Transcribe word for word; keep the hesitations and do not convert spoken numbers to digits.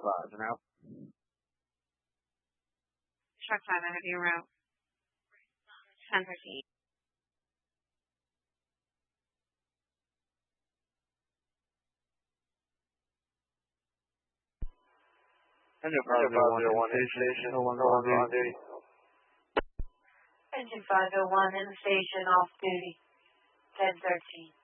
five, and out. Truck five, I have your route. ten thirteen. Engine five oh one in station, no longer on duty. Engine five oh one in the station, off duty. ten thirteen.